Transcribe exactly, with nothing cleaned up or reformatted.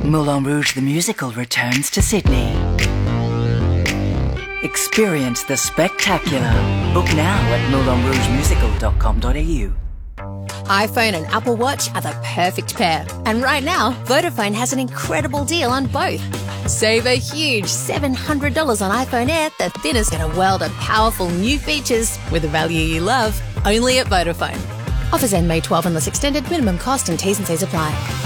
Moulin Rouge the Musical returns to Sydney. Experience the spectacular. Book now at moulin rouge musical dot com dot a u. iPhone and Apple Watch are the perfect pair. And right now, Vodafone has an incredible deal on both. Save a huge seven hundred dollars on iPhone Air, the thinnest in a world of powerful new features with a value you love, only at Vodafone. Offers end May twelfth unless extended. Minimum cost and T's and C's apply.